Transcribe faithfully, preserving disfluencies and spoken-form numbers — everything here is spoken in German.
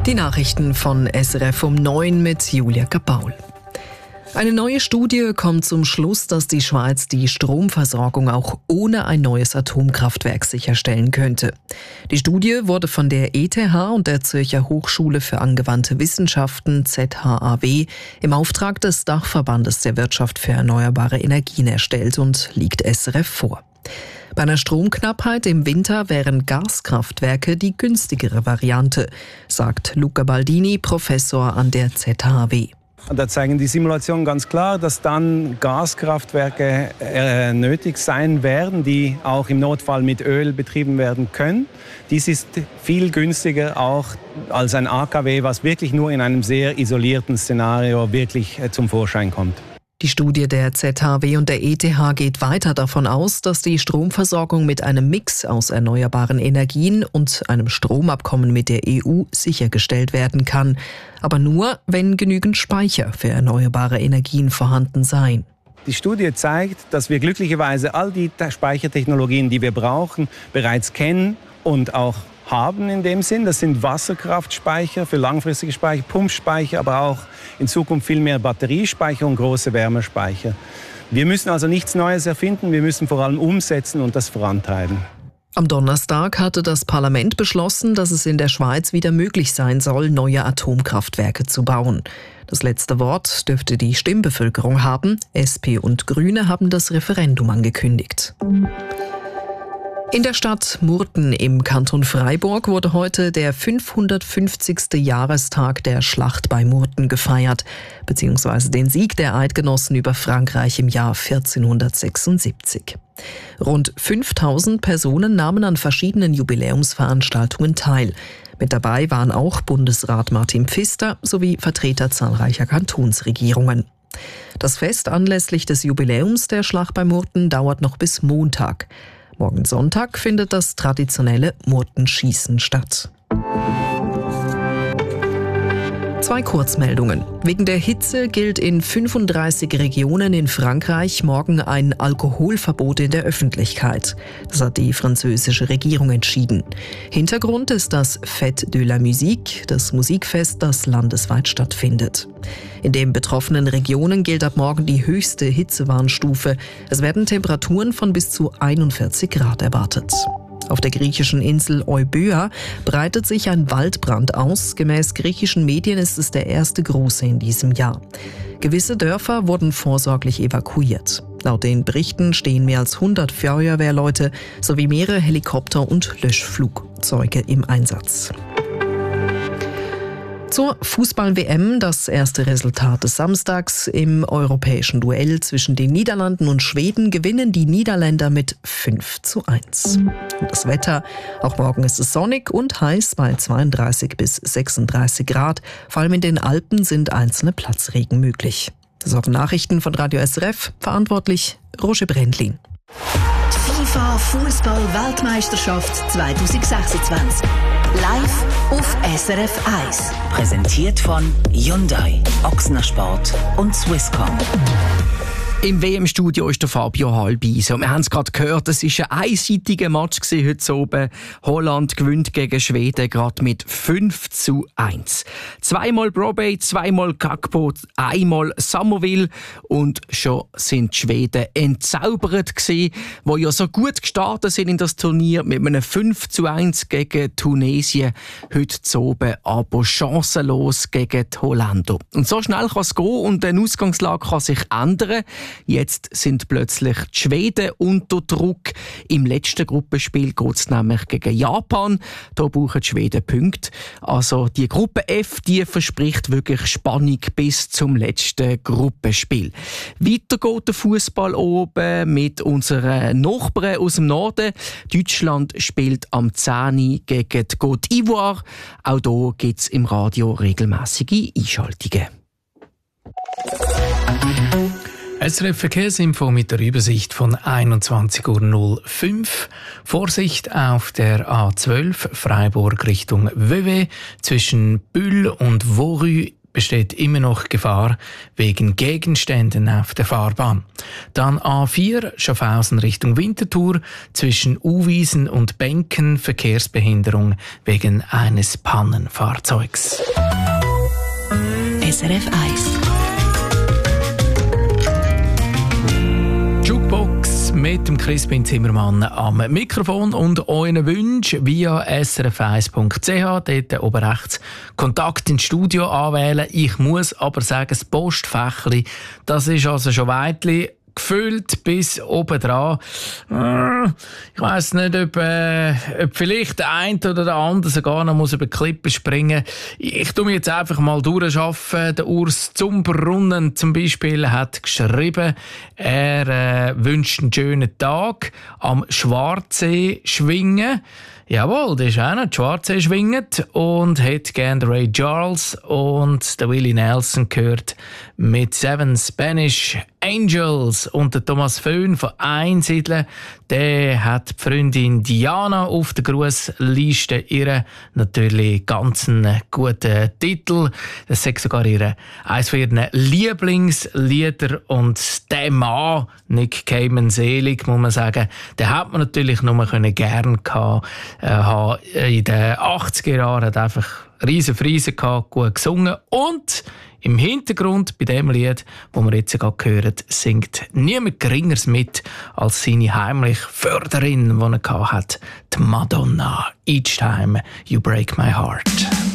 Die Nachrichten von S R F um neun mit Julia Kapaul. Eine neue Studie kommt zum Schluss, dass die Schweiz die Stromversorgung auch ohne ein neues Atomkraftwerk sicherstellen könnte. Die Studie wurde von der E T H und der Zürcher Hochschule für angewandte Wissenschaften Z H A W im Auftrag des Dachverbandes der Wirtschaft für erneuerbare Energien erstellt und liegt S R F vor. Bei einer Stromknappheit im Winter wären Gaskraftwerke die günstigere Variante, sagt Luca Baldini, Professor an der Z H A W. Da zeigen die Simulationen ganz klar, dass dann Gaskraftwerke äh, nötig sein werden, die auch im Notfall mit Öl betrieben werden können. Dies ist viel günstiger auch als ein A K W, was wirklich nur in einem sehr isolierten Szenario wirklich äh, zum Vorschein kommt. Die Studie der Z H A W und der E T H geht weiter davon aus, dass die Stromversorgung mit einem Mix aus erneuerbaren Energien und einem Stromabkommen mit der E U sichergestellt werden kann. Aber nur, wenn genügend Speicher für erneuerbare Energien vorhanden seien. Die Studie zeigt, dass wir glücklicherweise all die Speichertechnologien, die wir brauchen, bereits kennen und auch haben in dem Sinn. Das sind Wasserkraftspeicher für langfristige Speicher, Pumpspeicher, aber auch in Zukunft viel mehr Batteriespeicher und große Wärmespeicher. Wir müssen also nichts Neues erfinden, wir müssen vor allem umsetzen und das vorantreiben. Am Donnerstag hatte das Parlament beschlossen, dass es in der Schweiz wieder möglich sein soll, neue Atomkraftwerke zu bauen. Das letzte Wort dürfte die Stimmbevölkerung haben. S P und Grüne haben das Referendum angekündigt. In der Stadt Murten im Kanton Freiburg wurde heute der fünfhundertfünfzigste Jahrestag der Schlacht bei Murten gefeiert, beziehungsweise den Sieg der Eidgenossen über Frankreich im Jahr vierzehnhundertsechsundsiebzig. Rund fünftausend Personen nahmen an verschiedenen Jubiläumsveranstaltungen teil. Mit dabei waren auch Bundesrat Martin Pfister sowie Vertreter zahlreicher Kantonsregierungen. Das Fest anlässlich des Jubiläums der Schlacht bei Murten dauert noch bis Montag. Morgen Sonntag findet das traditionelle Murtenschießen statt. Zwei Kurzmeldungen. Wegen der Hitze gilt in fünfunddreißig Regionen in Frankreich morgen ein Alkoholverbot in der Öffentlichkeit. Das hat die französische Regierung entschieden. Hintergrund ist das Fête de la Musique, das Musikfest, das landesweit stattfindet. In den betroffenen Regionen gilt ab morgen die höchste Hitzewarnstufe. Es werden Temperaturen von bis zu einundvierzig Grad erwartet. Auf der griechischen Insel Euböa breitet sich ein Waldbrand aus. Gemäß griechischen Medien ist es der erste große in diesem Jahr. Gewisse Dörfer wurden vorsorglich evakuiert. Laut den Berichten stehen mehr als hundert Feuerwehrleute sowie mehrere Helikopter und Löschflugzeuge im Einsatz. Zur Fußball-W M das erste Resultat des Samstags. Im europäischen Duell zwischen den Niederlanden und Schweden gewinnen die Niederländer mit fünf zu eins. Und das Wetter, auch morgen ist es sonnig und heiß bei zweiunddreißig bis sechsunddreißig Grad. Vor allem in den Alpen sind einzelne Platzregen möglich. Das waren Nachrichten von Radio S R F, verantwortlich Roger Brendlin. FIFA Fußball-Weltmeisterschaft zwanzig sechsundzwanzig. Live auf S R F eins. Präsentiert von Hyundai, Ochsner Sport und Swisscom. Im W M-Studio ist der Fabio Halbise. Wir haben es gerade gehört, es war ein einseitiger Match heute oben. Holland gewinnt gegen Schweden gerade mit fünf zu eins. Zweimal Brobbey, zweimal Gakpo, einmal Samovil und schon sind die Schweden entzaubert gewesen, die ja so gut gestartet sind in das Turnier mit einem fünf zu eins gegen Tunesien. Heute oben aber chancenlos gegen die Holländer. Und so schnell kann es gehen und die Ausgangslage kann sich ändern. Jetzt sind plötzlich die Schweden unter Druck. Im letzten Gruppenspiel geht es nämlich gegen Japan. Da brauchen die Schweden Punkte. Also die Gruppe F, die verspricht wirklich Spannung bis zum letzten Gruppenspiel. Weiter geht der Fußball oben mit unseren Nachbarn aus dem Norden. Deutschland spielt am zehn gegen die Côte d'Ivoire. Auch hier gibt es im Radio regelmäßige Einschaltungen. S R F Verkehrsinfo mit der Übersicht von einundzwanzig Uhr null fünf. Vorsicht auf der A zwölf Freiburg Richtung Vevey zwischen Bulle und Vorü besteht immer noch Gefahr wegen Gegenständen auf der Fahrbahn. Dann A vier Schaffhausen Richtung Winterthur zwischen Uwiesen und Benken Verkehrsbehinderung wegen eines Pannenfahrzeugs. S R F eins. Jukebox mit dem Crispin Zimmermann am Mikrofon und euren Wünschen via s r f eins punkt c h. Dort oben rechts Kontakt ins Studio anwählen. Ich muss aber sagen, das Postfächli, das ist also schon weitli gefüllt bis oben dran. Ich weiss nicht, ob, äh, ob vielleicht der eine oder der andere sogar noch muss über die Klippe springen muss. Ich tu mich jetzt einfach mal durcharbeiten. Der Urs Zumbrunnen zum Beispiel hat geschrieben, er äh, wünscht einen schönen Tag am Schwarzsee schwingen. Jawohl, der ist auch noch Schwarzsee schwingend und hat gerne Ray Charles und der Willie Nelson gehört mit Seven Spanish Angels. Und der Thomas Föhn von Einsiedeln, der hat die Freundin Diana auf der Grussliste. Ihre natürlich ganz einen guten Titel. Das ist sogar ihre, eines von ihren Lieblingslieder. Und der Mann, Nick Cayman selig, muss man sagen, den hat man natürlich nur gerne gehabt. Äh, in den achtziger Jahren hat einfach riesen Friesen gehabt, gut gesungen und im Hintergrund bei dem Lied, das wir jetzt gerade hören, singt niemand Geringeres mit als seine heimliche Förderin, die er hatte, die Madonna. Each time you break my heart.